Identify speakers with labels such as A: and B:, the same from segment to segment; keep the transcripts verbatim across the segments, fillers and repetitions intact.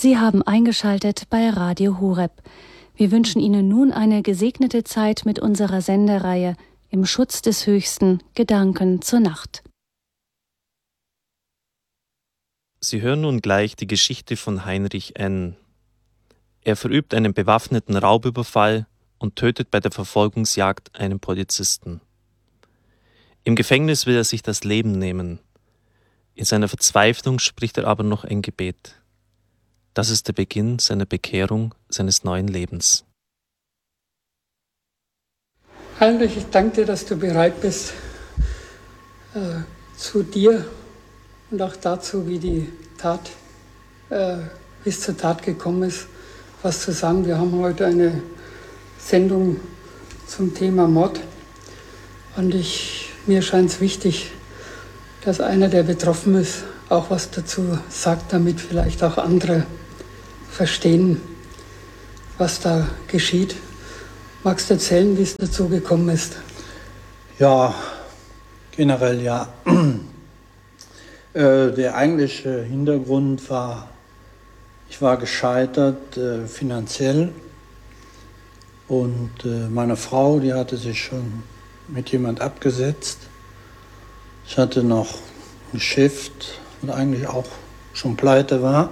A: Sie haben eingeschaltet bei Radio Horeb. Wir wünschen Ihnen nun eine gesegnete Zeit mit unserer Sendereihe Im Schutz des Höchsten, Gedanken zur Nacht.
B: Sie hören nun gleich die Geschichte von Heinrich N. Er verübt einen bewaffneten Raubüberfall und tötet bei der Verfolgungsjagd einen Polizisten. Im Gefängnis will er sich das Leben nehmen. In seiner Verzweiflung spricht er aber noch ein Gebet. Das ist der Beginn seiner Bekehrung, seines neuen Lebens.
C: Heinrich, ich danke dir, dass du bereit bist, äh, zu dir und auch dazu, wie die Tat, äh, wie es zur Tat gekommen ist, was zu sagen. Wir haben heute eine Sendung zum Thema Mord und ich, mir scheint es wichtig, dass einer, der betroffen ist, auch was dazu sagt, damit vielleicht auch andere verstehen, was da geschieht. Magst du erzählen, wie es dazu gekommen ist?
D: Ja, generell ja. äh, der eigentliche Hintergrund war, ich war gescheitert äh, finanziell und äh, meine Frau, die hatte sich schon mit jemand abgesetzt. Ich hatte noch ein Geschäft und eigentlich auch schon pleite war.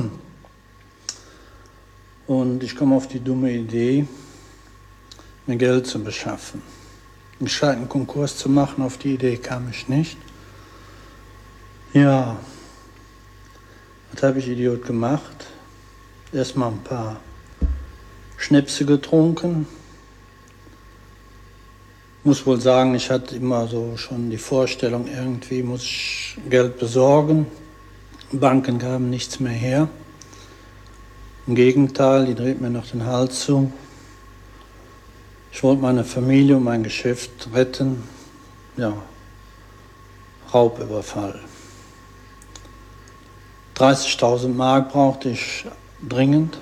D: Und ich komme auf die dumme Idee, mir Geld zu beschaffen. Einen gescheiten Konkurs zu machen, auf die Idee kam ich nicht. Ja, was habe ich Idiot gemacht? Erstmal ein paar Schnäpse getrunken. Muss wohl sagen, ich hatte immer so schon die Vorstellung, irgendwie muss ich Geld besorgen. Banken gaben nichts mehr her. Im Gegenteil, die dreht mir noch den Hals zu. Ich wollte meine Familie und mein Geschäft retten. Ja, Raubüberfall. dreißigtausend Mark brauchte ich dringend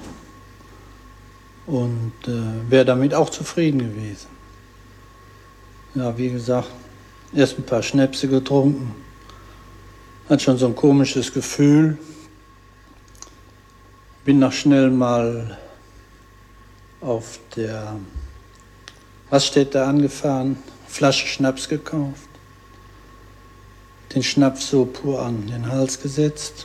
D: und äh, wäre damit auch zufrieden gewesen. Ja, wie gesagt, erst ein paar Schnäpse getrunken. Hat schon so ein komisches Gefühl. Bin noch schnell mal auf der Raststätte angefahren, Flasche Schnaps gekauft, den Schnaps so pur an den Hals gesetzt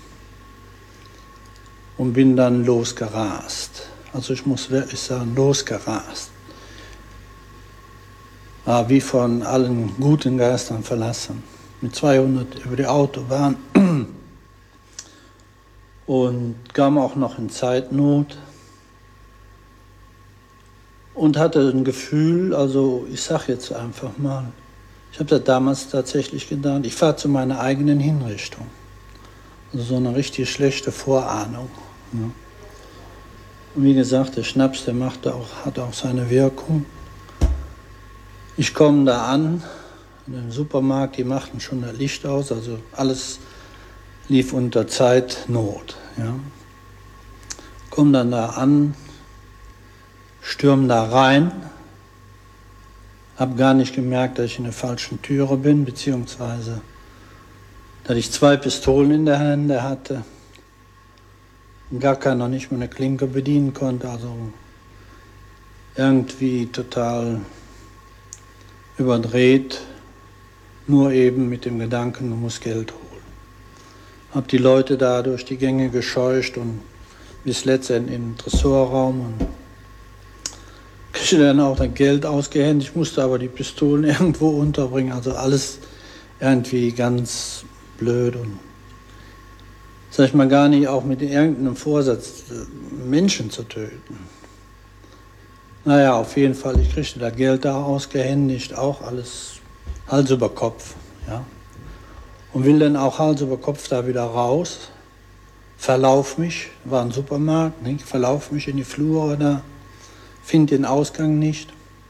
D: und bin dann losgerast. Also ich muss wirklich sagen, losgerast. War wie von allen guten Geistern verlassen. Mit zweihundert über die Autobahn und kam auch noch in Zeitnot. Und hatte ein Gefühl, also ich sag jetzt einfach mal, ich habe das damals tatsächlich gedacht, ich fahre zu meiner eigenen Hinrichtung. Also so eine richtig schlechte Vorahnung. Ne? Und wie gesagt, der Schnaps, der macht auch, hat auch seine Wirkung. Ich komme da an, in dem Supermarkt, die machten schon das Licht aus, also alles lief unter Zeitnot. Ja? Komme dann da an, stürm da rein, habe gar nicht gemerkt, dass ich in der falschen Türe bin, beziehungsweise, dass ich zwei Pistolen in der Hände hatte und gar keiner nicht mal eine Klinke bedienen konnte, also irgendwie total überdreht, nur eben mit dem Gedanken, du musst Geld holen. Hab die Leute da durch die Gänge gescheucht und bis letztendlich in den Tresorraum und kriegte dann auch das Geld ausgehändigt. Ich musste aber die Pistolen irgendwo unterbringen. Also alles irgendwie ganz blöd und sag ich mal gar nicht auch mit irgendeinem Vorsatz, Menschen zu töten. Naja, auf jeden Fall, ich kriegte das Geld da ausgehändigt, auch alles Hals über Kopf. Ja. Und will dann auch Hals über Kopf da wieder raus, verlauf mich, war ein Supermarkt, nicht? Verlauf mich in die Flure da, finde den Ausgang nicht.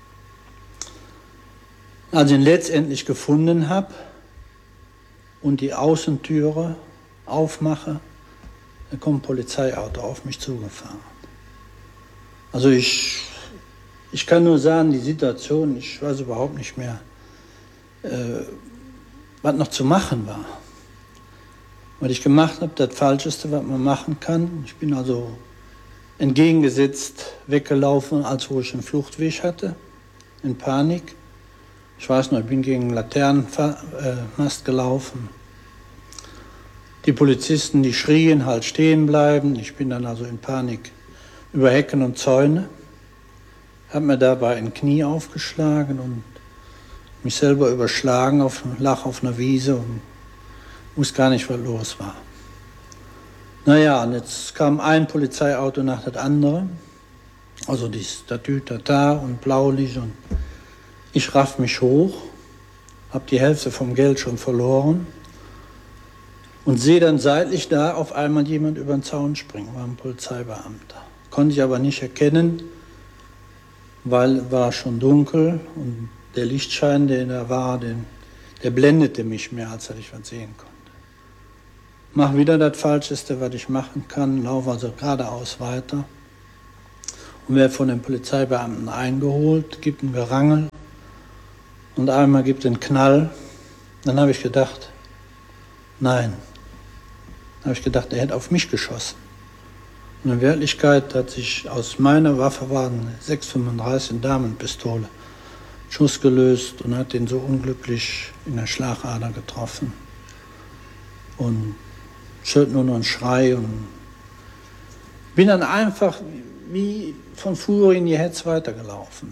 D: Als ich ihn letztendlich gefunden habe und die Außentüre aufmache, da kommt ein Polizeiauto auf mich zugefahren. Also ich, ich kann nur sagen, die Situation, ich weiß überhaupt nicht mehr, äh, was noch zu machen war. Was ich gemacht habe, das Falscheste, was man machen kann. Ich bin also entgegengesetzt weggelaufen, als wo ich einen Fluchtweg hatte, in Panik. Ich weiß noch, ich bin gegen einen Laternenmast gelaufen. Die Polizisten, die schrien, halt stehen bleiben. Ich bin dann also in Panik über Hecken und Zäune, habe mir dabei ein Knie aufgeschlagen und mich selber überschlagen, auf, lag auf einer Wiese und wusste gar nicht, was los war. Naja, und jetzt kam ein Polizeiauto nach das andere, also die Statütata und Blaulicht, und ich raff mich hoch, habe die Hälfte vom Geld schon verloren und sehe dann seitlich da auf einmal jemand über den Zaun springen, war ein Polizeibeamter. Konnte ich aber nicht erkennen, weil es war schon dunkel und der Lichtschein, der da war, den, der blendete mich mehr, als dass ich was sehen konnte. Mach wieder das Falscheste, was ich machen kann, laufe also geradeaus weiter und werde von den Polizeibeamten eingeholt, gibt ein Gerangel und einmal gibt einen Knall. Dann habe ich gedacht, nein, dann habe ich gedacht, er hätte auf mich geschossen. Und in Wirklichkeit hat sich aus meiner Waffe war eine sechs fünfunddreißig Damenpistole Schuss gelöst und hat den so unglücklich in der Schlagader getroffen. Und ich hörte nur noch einen Schrei und bin dann einfach wie von Furie in die Hetz weitergelaufen.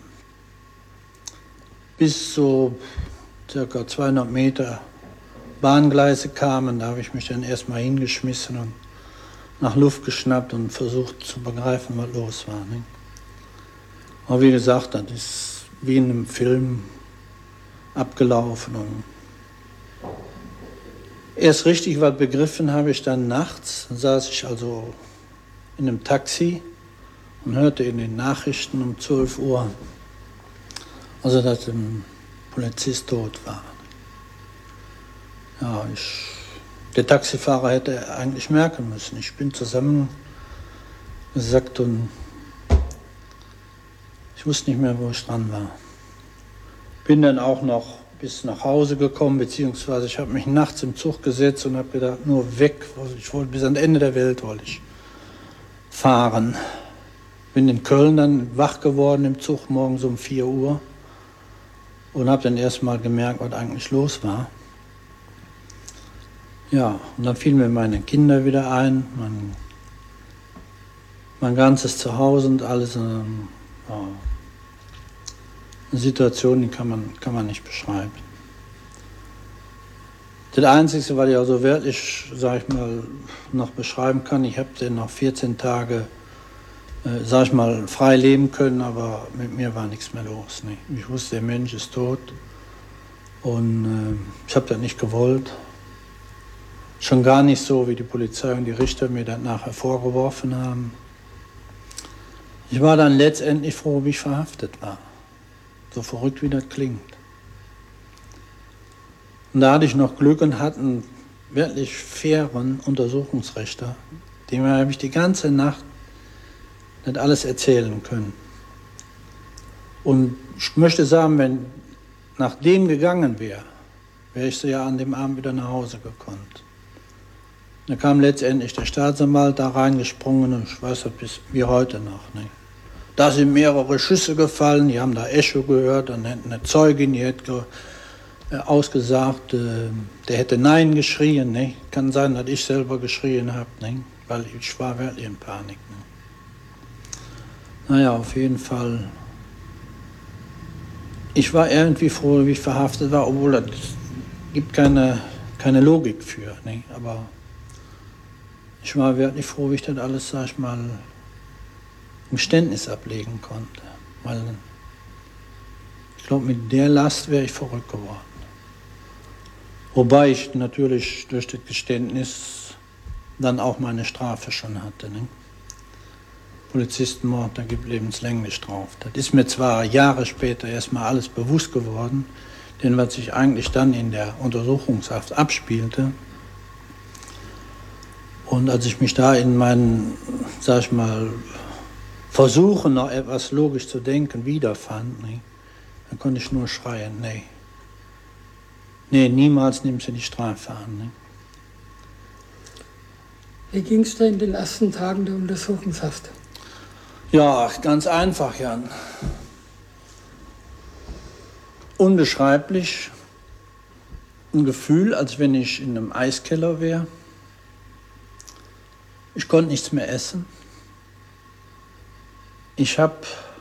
D: Bis so circa zweihundert Meter Bahngleise kamen, da habe ich mich dann erstmal hingeschmissen und nach Luft geschnappt und versucht zu begreifen, was los war. Ne? Aber wie gesagt, das ist wie in einem Film abgelaufen. Und erst richtig was begriffen habe ich dann nachts. Dann saß ich also in einem Taxi und hörte in den Nachrichten um zwölf Uhr, also dass ein Polizist tot war. Ja, ich, der Taxifahrer hätte eigentlich merken müssen. Ich bin zusammengesackt und ich wusste nicht mehr, wo ich dran war. Bin dann auch noch bis nach Hause gekommen, beziehungsweise ich habe mich nachts im Zug gesetzt und habe gedacht, nur weg. Ich wollte bis ans Ende der Welt wollte ich fahren. Bin in Köln dann wach geworden im Zug morgens um vier Uhr und habe dann erst mal gemerkt, was eigentlich los war. Ja, und dann fielen mir meine Kinder wieder ein, mein, mein ganzes Zuhause und alles. Ähm, ja, eine Situation, die kann man, kann man nicht beschreiben. Das Einzige, was ich also wirklich, sag ich mal, noch beschreiben kann, ich habe dann noch vierzehn Tage, äh, sag ich mal, frei leben können, aber mit mir war nichts mehr los. Ne? Ich wusste, der Mensch ist tot und äh, ich habe das nicht gewollt. Schon gar nicht so, wie die Polizei und die Richter mir dann nachher vorgeworfen haben. Ich war dann letztendlich froh, wie ich verhaftet war. So verrückt, wie das klingt. Und da hatte ich noch Glück und hatte einen wirklich fairen Untersuchungsrichter. Dem habe ich die ganze Nacht nicht alles erzählen können. Und ich möchte sagen, wenn nach dem gegangen wäre, wäre ich so ja an dem Abend wieder nach Hause gekonnt. Da kam letztendlich der Staatsanwalt da reingesprungen und ich weiß das bis wie heute noch. Ne? Da sind mehrere Schüsse gefallen, die haben da Echo gehört, dann hätte eine Zeugin, die hätte äh, ausgesagt, äh, der hätte Nein geschrien. Ne? Kann sein, dass ich selber geschrien habe, ne? Weil ich war wirklich in Panik. Ne? Naja, auf jeden Fall. Ich war irgendwie froh, wie ich verhaftet war, obwohl es gibt keine, keine Logik für. Ne? Aber ich war wirklich froh, wie ich das alles, sag ich mal, im Geständnis ablegen konnte. Weil ich glaube, mit der Last wäre ich verrückt geworden. Wobei ich natürlich durch das Geständnis dann auch meine Strafe schon hatte. Ne? Polizistenmord, da gibt lebenslänglich drauf. Das ist mir zwar Jahre später erstmal alles bewusst geworden, denn was sich eigentlich dann in der Untersuchungshaft abspielte, und als ich mich da in meinen, sag ich mal, Versuchen, noch etwas logisch zu denken, wiederfand, ne, dann konnte ich nur schreien, nee. Nee, niemals nimmst du die Strafe an. Ne.
C: Wie ging es dir in den ersten Tagen der Untersuchungshaft?
D: Ja, ganz einfach, Jan. Unbeschreiblich. Ein Gefühl, als wenn ich in einem Eiskeller wäre. Ich konnte nichts mehr essen. Ich habe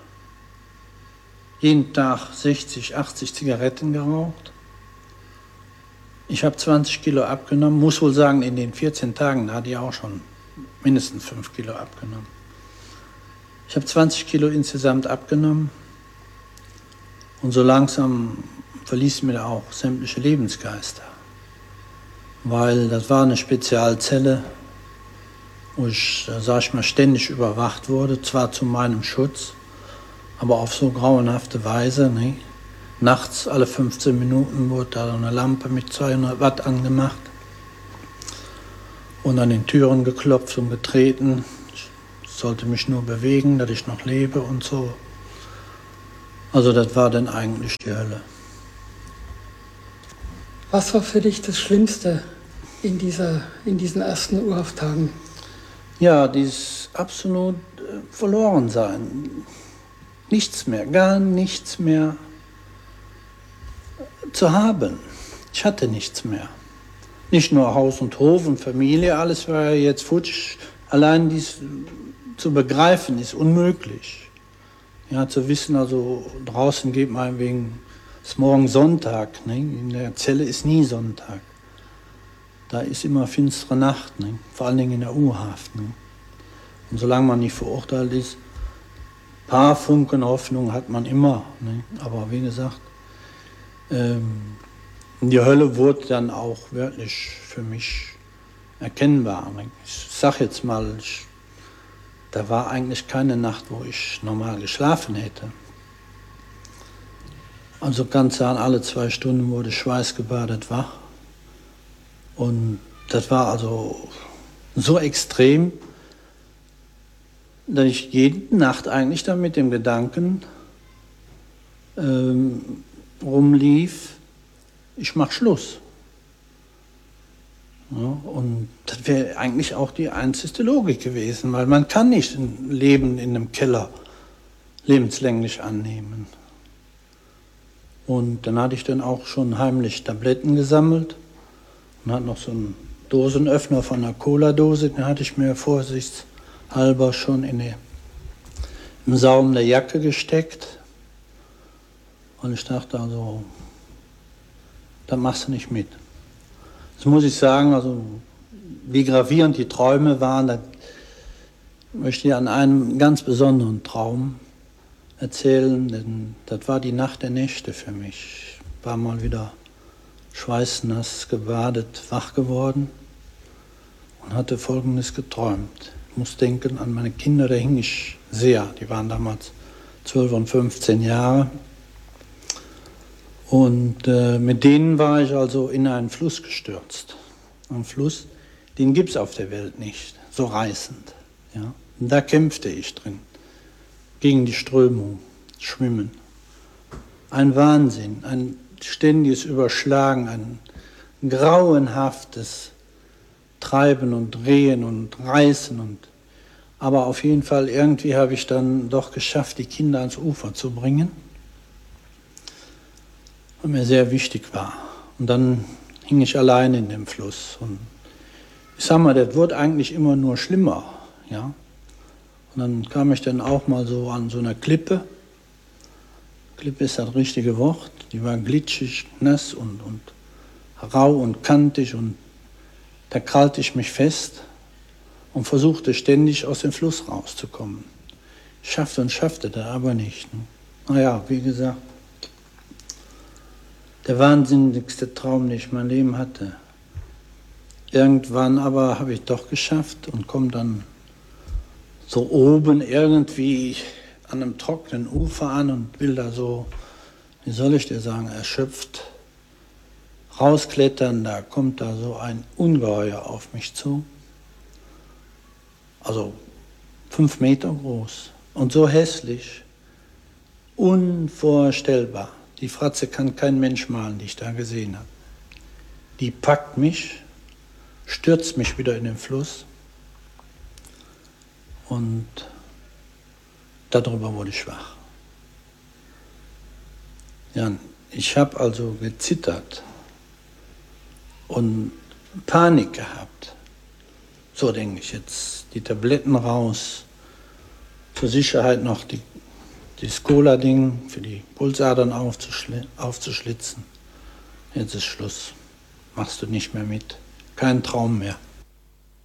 D: jeden Tag sechzig, achtzig Zigaretten geraucht. Ich habe zwanzig Kilo abgenommen. Muss wohl sagen, in den vierzehn Tagen da hatte ich auch schon mindestens fünf Kilo abgenommen. Ich habe zwanzig Kilo insgesamt abgenommen. Und so langsam verließ mir auch sämtliche Lebensgeister. Weil das war eine Spezialzelle, wo ich, sag ich mal, ständig überwacht wurde, zwar zu meinem Schutz, aber auf so grauenhafte Weise. Ne? Nachts alle fünfzehn Minuten wurde da eine Lampe mit zweihundert Watt angemacht und an den Türen geklopft und getreten. Ich sollte mich nur bewegen, dass ich noch lebe und so. Also das war dann eigentlich die Hölle.
C: Was war für dich das Schlimmste in, dieser, in diesen ersten U-Hafttagen?
D: Ja, dieses absolut äh, Verlorensein. Nichts mehr, gar nichts mehr zu haben. Ich hatte nichts mehr. Nicht nur Haus und Hof und Familie, alles war ja jetzt futsch. Allein dies zu begreifen ist unmöglich. Ja, zu wissen, also draußen geht man wegen, es ist morgen Sonntag, ne? In der Zelle ist nie Sonntag. Da ist immer finstere Nacht, ne? Vor allen Dingen in der U-Haft. Ne? Und solange man nicht verurteilt ist, ein paar Funken Hoffnung hat man immer. Ne? Aber wie gesagt, ähm, die Hölle wurde dann auch wörtlich für mich erkennbar. Ne? Ich sag jetzt mal, ich, da war eigentlich keine Nacht, wo ich normal geschlafen hätte. Also ganz an alle zwei Stunden wurde schweißgebadet wach. Und das war also so extrem, dass ich jede Nacht eigentlich dann mit dem Gedanken ähm, rumlief, ich mach Schluss. Ja, und das wäre eigentlich auch die einzige Logik gewesen, weil man kann nicht ein Leben in einem Keller lebenslänglich annehmen. Und dann hatte ich dann auch schon heimlich Tabletten gesammelt und hatte noch so einen Dosenöffner von einer Cola-Dose, den hatte ich mir vorsichtshalber schon in die, im Saum der Jacke gesteckt. Und ich dachte also, da machst du nicht mit. Das muss ich sagen, also wie gravierend die Träume waren, da möchte ich an einem ganz besonderen Traum erzählen, denn das war die Nacht der Nächte für mich. Ich war mal wieder schweißnass gebadet, wach geworden und hatte Folgendes geträumt. Ich muss denken an meine Kinder, da hing ich sehr. Die waren damals zwölf und fünfzehn Jahre. Und äh, mit denen war ich also in einen Fluss gestürzt. Ein Fluss, den gibt es auf der Welt nicht, so reißend. Ja? Und da kämpfte ich drin, gegen die Strömung, schwimmen. Ein Wahnsinn, ein ständiges Überschlagen, ein grauenhaftes Treiben und Drehen und Reißen. Und, aber auf jeden Fall, irgendwie habe ich dann doch geschafft, die Kinder ans Ufer zu bringen. Was mir sehr wichtig war. Und dann hing ich allein in dem Fluss. Und ich sag mal, das wurde eigentlich immer nur schlimmer. Ja? Und dann kam ich dann auch mal so an so einer Klippe. Klippe ist das richtige Wort. Die war glitschig, nass und, und rau und kantig. Und da krallte ich mich fest und versuchte ständig aus dem Fluss rauszukommen. Ich schaffte und schaffte das aber nicht. Ne? Naja, wie gesagt, der wahnsinnigste Traum, den ich in meinem Leben hatte. Irgendwann aber habe ich doch geschafft und komme dann so oben irgendwie an einem trockenen Ufer an und will da so, wie soll ich dir sagen, erschöpft rausklettern. Da kommt da so ein Ungeheuer auf mich zu. Also fünf Meter groß und so hässlich, unvorstellbar. Die Fratze kann kein Mensch malen, die ich da gesehen habe. Die packt mich, stürzt mich wieder in den Fluss Und darüber wurde ich wach. Ja, ich habe also gezittert und Panik gehabt. So denke ich jetzt, die Tabletten raus, zur Sicherheit noch die, das Cola-Ding für die Pulsadern aufzuschli aufzuschlitzen. Jetzt ist Schluss, machst du nicht mehr mit, kein Traum mehr.